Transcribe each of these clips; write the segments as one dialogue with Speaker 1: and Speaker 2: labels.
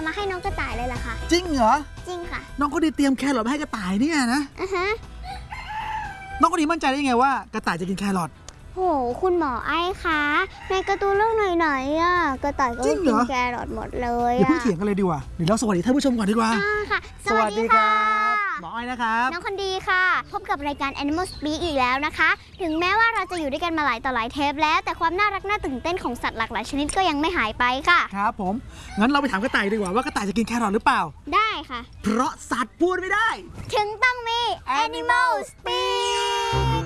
Speaker 1: มาให้น้องกระต่ายเลยล่ะค่ะ
Speaker 2: จริงเหรอ
Speaker 1: จริงค่ะ
Speaker 2: น้องก็ดีเตรียมแครอทมาให้กระต่ายเนี่ยนะน้องก็ดีมั่นใจได้ไงว่ากระต่ายจะกินแครอท
Speaker 1: โหคุณหมอไอ้คะในการ์ตูนเรื่องไหนๆอ่ะกระต่ายก็กินแครอทหมดเลย
Speaker 2: อย่าเพิ่งเถียงกันเลยดีกว่าเดี๋ยวเราสวัสดีท่านผู้ชมก่อนดีกว่า
Speaker 1: ค่ะสวัสดีค่ะ
Speaker 2: หมออ้อยนะครับ
Speaker 1: น้องคนดีค่ะพบกับรายการ Animal Speak อีกแล้วนะคะถึงแม้ว่าเราจะอยู่ด้วยกันมาหลายต่อหลายเทปแล้วแต่ความน่ารักน่าตื่นเต้นของสัตว์หลากหลายชนิดก็ยังไม่หายไปค่ะ
Speaker 2: ครับผมงั้นเราไปถามกระต่ายดีกว่าว่ากระต่ายจะกินแครอทหรือเปล่า
Speaker 1: ได้ค่ะ
Speaker 2: เพราะสัตว์พูดไม่ได้
Speaker 1: ถึงต้องมี Animal Speak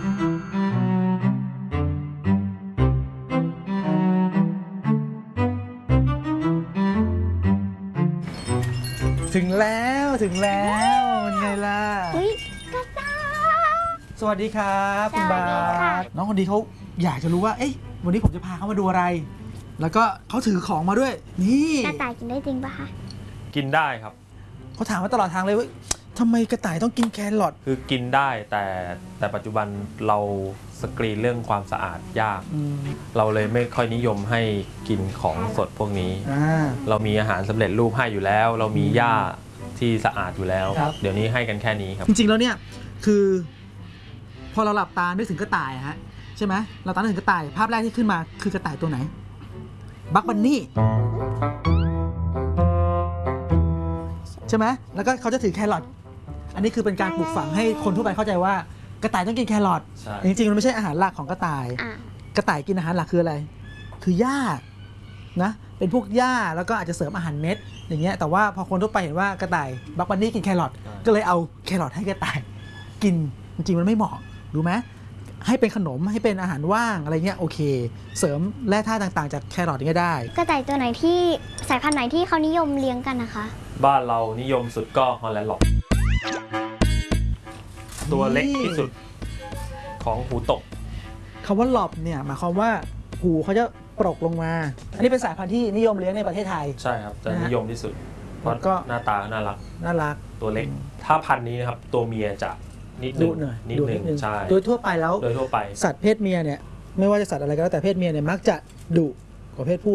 Speaker 2: ถึงแล้วไงล่ะ
Speaker 1: กระต่าย
Speaker 2: สวัสดีครับคุณบาสน้องคนดีเขาอยากจะรู้ว่าเอ๊ะวันนี้ผมจะพาเขามาดูอะไรแล้วก็เขาถือของมาด้วยนี่
Speaker 1: กระต่ายกินได้จริงปะคะ
Speaker 3: กินได้ครับ
Speaker 2: เขาถามมาตลอดทางเลยว่าทำไมกระต่ายต้องกินแครอท
Speaker 3: คือกินได้แต่ปัจจุบันเราสกรีนเรื่องความสะอาดยากเราเลยไม่ค่อยนิยมให้กินของสดพวกนี้เรามีอาหารสำเร็จรูปให้อยู่แล้วเรามีหญ้าที่สะอาดอยู่แล้วเดี๋ยวนี้ให้กันแค่นี้ครับ
Speaker 2: จริงๆแล้วเนี่ยคือพอเราหลับตานึกถึงกระต่ายฮะใช่ไหมเราตานึกถึงกระต่ายภาพแรกที่ขึ้นมาคือกระต่ายตัวไหนบัคบันนี่ใช่ไหมแล้วก็เขาจะถือแครอทอันนี้คือเป็นการปลูกฝังให้คนทั่วไปเข้าใจว่ากระต่ายต้องกินแครอทจริงๆมันไม่ใช่อาหารหลักของกระต่ายกระต่ายกินอาหารหลักคืออะไรคือหญ้านะเป็นพวกหญ้าแล้วก็อาจจะเสริมอาหารเม็ดอย่างเงี้ยแต่ว่าพอคนทั่วไปเห็นว่ากระต่ายบัคบันนี่กินแครอทก็เลยเอาแครอทให้กระต่ายกินจริงๆมันไม่เหมาะรู้ไหมให้เป็นขนมให้เป็นอาหารว่างอะไรเงี้ยโอเคเสริมแร่ธาตุต่างๆจากแครอทนี่ก็ได้
Speaker 1: กระต่ายตัวไหนที่สายพันธุ์ไหนที่เขานิยมเลี้ยงกันนะคะ
Speaker 3: บ้านเรานิยมสุดก็ฮอลแลนด์ล็อกตัวเล็กที่สุดของหูตก
Speaker 2: คำว่าหลอบเนี่ยหมายความว่าหูเขาจะปรกลงมาอันนี้เป็นสายพันธุ์ที่นิยมเลี้ยงในประเทศไทย
Speaker 3: ใช่ครับจะนิยมที่สุดเพราะหน้าตาน่ารักตัวเล็กถ้าพันธุ์นี้นะครับตัวเมียจะนิดนึงใช่
Speaker 2: โดยทั่วไปแล้วสัตว์เพศเมียเนี่ยไม่ว่าจะสัตว์อะไรก็แล้วแต่เพศเมียเนี่ยมักจะดุกว่าเพศผู้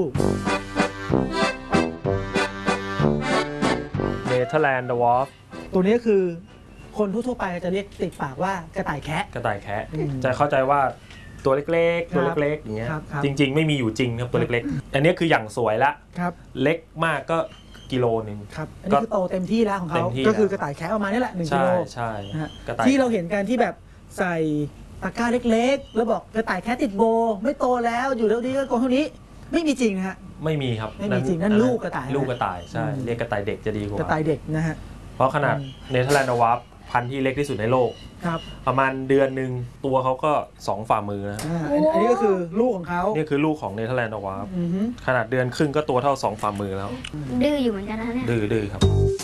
Speaker 3: เนเธอร์แลนด์วอล์ฟ
Speaker 2: ตัวนี้คือคนทั่วไปจะเรียกติดปากว่ากระต่ายแคะ
Speaker 3: จะเข้าใจว่าตัวเล็กๆอย่างเงี้ยจริงๆไม่มีอยู่จริงครับตัวเล็กๆอันนี้คืออย่างสวยละเล็กมากก็กิโลนึง
Speaker 2: ครับอันนี้คือโตเต็มที่แล้วของเขาก็คือกระต่ายแคะประมาณนี้แหละ1 กิโล
Speaker 3: ใช่
Speaker 2: ที่เราเห็นกันที่แบบใส่ตะกร้าเล็กๆแล้วบอกกระต่ายแคะติดโบไม่โตแล้วอยู่เท่านี้ก็เท่านี้ไม่มีจริงฮะ
Speaker 3: ไม่มีครับ
Speaker 2: ไม่มีจริงนั่นลูกกระต่าย
Speaker 3: ใช่เรียกกระต่ายเด็กจะดีกว่าก
Speaker 2: ระต่ายเด็กนะฮะ
Speaker 3: เพราะขนาดเนเธอร์แลนด์วอล์ฟพันธุ์ที่เล็กที่สุดในโลกประมาณเดือนหนึ่งตัวเขาก็2 ฝ่ามือนะ
Speaker 2: อันนี้ก็คือลูกของเขา
Speaker 3: นี่คือลูกของเนเธอร์แลนด์วอล์ฟขนาดเดือนครึ่งก็ตัวเท่า2 ฝ่ามือแล้ว
Speaker 1: ดื้ออยู่เหมือนกันนะเนี่ย
Speaker 3: ดื้อครับ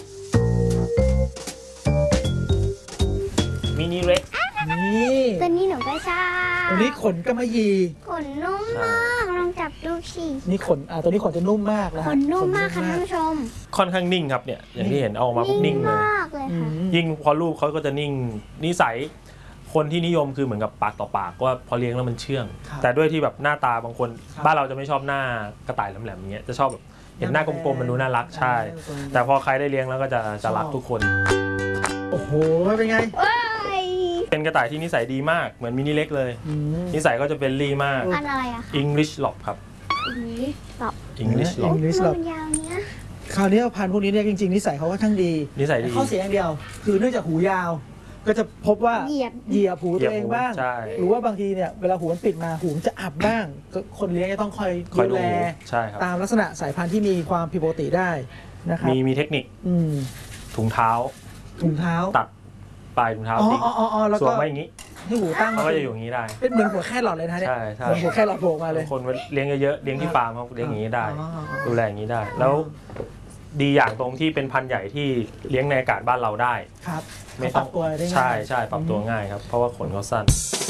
Speaker 3: มินิเร็ก
Speaker 1: ตัวนี้หนูก็ชอบ
Speaker 2: ตัวนี้ขนกำมะหยี่
Speaker 1: ขนนุ่มมากลองจับดูสิ
Speaker 2: นี่ขนตัวนี้ขนจะนุ่มมากนะ
Speaker 1: ขนนุ่มมากค่ะท่านผู้ชม
Speaker 3: ค่อนข้างนิ่งครับเนี่ยอย่างที่เห็นออกมาปุ๊บนิ่งเลยยิ่งพอลูกเขาก็จะนิ่งนิสัยคนที่นิยมคือเหมือนกับปากต่อปากว่าพอเลี้ยงแล้วมันเชื่องแต่ด้วยที่แบบหน้าตาบางคนบ้านเราจะไม่ชอบหน้ากระต่ายแหลมๆอย่างเงี้ยจะชอบแบบเห็นหน้ากลมๆมันดูน่ารักใช่แต่พอใครได้เลี้ยงแล้วก็จะรักทุกคน
Speaker 2: โอ้โหเป็นไง
Speaker 3: เป็นกระต่ายที่นิสัยดีมากเหมือนมินิเล็กเลยนิสัยก็จะเป็นรีมาก
Speaker 1: อะไรอะคะ
Speaker 3: English Lop ครับ English Lop
Speaker 1: ยาวเนี้ย
Speaker 2: คราวนี้พันธุ์พวกนี้เนี่ยจริงๆนิสัยเขาก็ทั้งดีข้อเสียอย่างเดียวคือเนื่องจากหูยาวก็จะพบว่าเหยียบหูตัวเองบ้างหรือว่าบางทีเนี่ยเวลาหูมันปิดมาหูมันจะอับบ้างก็คนเลี้ยงจะต้องคอยดูแลตามลักษณะสายพันธุ์ที่มีความผิดปกติได้นะครับ
Speaker 3: มีเทคนิคถุงเท้าตัดปลายถุงเท้าทิ้งสวมไว้อย่างนี้
Speaker 2: ให้หูตั้ง
Speaker 3: เขาก็จะอยู่อย่างนี้ได้
Speaker 2: เป็นเหมือนหัวแค่หลอดเลยนะเนี่ยเหมือนหัวแค่หลอดโผล่มาเลย
Speaker 3: คนเลี้ยงเยอะๆเลี้ยงที่ฟาร์มเขาเลี้ยงอย่างนี้ได้ดูแลอย่างนี้ได้แล้วดีอย่างตรงที่เป็นพันธุ์ใหญ่ที่เลี้ยงในอากาศบ้านเราได้
Speaker 2: ครับไม่ต้องตัวได้ง่
Speaker 3: ายใช่ปรับตัวง่ายครับเพราะว่าขนเขาสั้น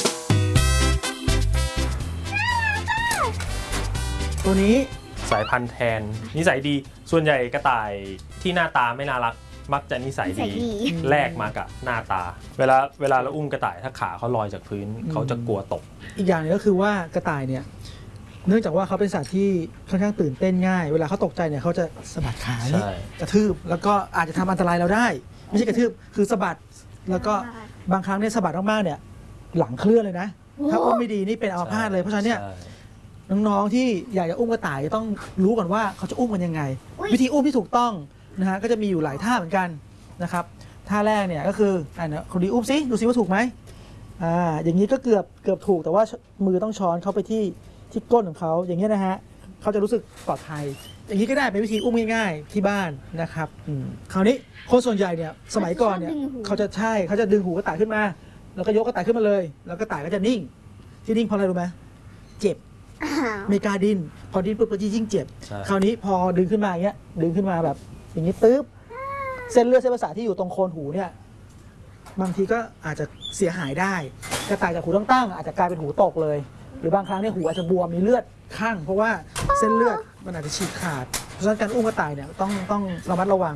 Speaker 2: ตัวนี้
Speaker 3: สายพันธุ์แทนนิสัยดีส่วนใหญ่กระต่ายที่หน้าตาไม่น่ารักมักจะนิสัยดีแลกมากับหน้าตาเวลาเราอุ้มกระต่ายถ้าขาเขาลอยจากพื้นเขาจะกลัวตก
Speaker 2: อีกอย่างนึงก็คือว่ากระต่ายเนี่ยเนื่องจากว่าเขาเป็นสัตว์ที่ค่อนข้างตื่นเต้นง่าย เวลาเขาตกใจเนี่ยเขาจะสะบัดขา
Speaker 3: ใช่
Speaker 2: กระทืบแล้วก็อาจจะทำอันตรายเราได้ ไม่ใช่กระทืบคือสะบัดแล้วก็บางครั้งเนี่ยสะบัดมากๆเนี่ยหลังเคลื่อนเลยนะ ถ้าอุ้มไม่ดีนี่เป็นอัมพาตเลยเพราะฉะนั้นเนี่ย
Speaker 3: ใช่
Speaker 2: น้องๆที่อยากจะอุ้มกระต่ายจะต้องรู้ก่อนว่าเขาจะอุ้มกันยังไง วิธีอุ้มที่ถูกต้องนะฮะก็จะมีอยู่หลายท่าเหมือนกันนะครับท่าแรกเนี่ยก็คือเนี่ยคนดีอุ้มซิดูซิว่าถูกไหมอย่างนี้ก็เกือบถูกแต่ว่ามือต้องช้อนเข้าไปที่ก้นของเขาอย่างนี้นะฮะเขาจะรู้สึกปลอดภัย อย่างนี้ก็ได้เป็นวิธีอุ้มง่ายๆที่บ้านนะครับคราวนี้คนส่วนใหญ่เนี่ยสมัยก่อนเนี่ยเขาจะดึงหูกระต่ายขึ้นมา แล้วก็ยกกระต่ายขึ้นมาเลย แล้วกระต่ายก็จะนิ่งที่นิ่งเพราะอะไรรู้ไหมเจ็บไม่กล้าดิ้นพอดิ้นปุ๊บก็ยิ่งเจ็บคราวนี้พอดึงขึ้นมาอย่างเงี้ยดึงขึ้นมาแบบอย่างนี้ตึ๊บเส้นเลือดเส้นประสาทที่อยู่ตรงโคนหูเนี่ยบางทีก็อาจจะเสียหายได้กระต่ายจากหูตั้งอาจจะกลายเป็นหูตกเลย หรือบางครั้งเนี่ยหูอาจจะบวมมีเลือดข้างเพราะว่าเส้นเลือดมันอาจจะฉีกขาดเพราะฉะนั้นการอุ้มกระต่ายเนี่ยต้องระมัดระวัง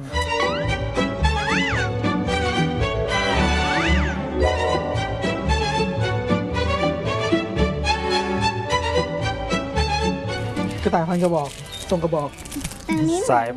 Speaker 2: กระต่ายพันกระบอกตรงกระบอก
Speaker 1: อันนี้
Speaker 3: สาย